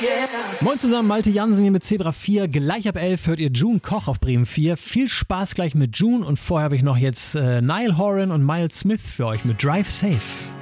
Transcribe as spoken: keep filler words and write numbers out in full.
Moin zusammen, Malte Jansen hier mit Zebra vier. Gleich ab elf hört ihr June Koch auf Bremen vier. Viel Spaß gleich mit June und vorher habe ich noch jetzt äh, Niall Horan und Miles Smith für euch mit Drive Safe.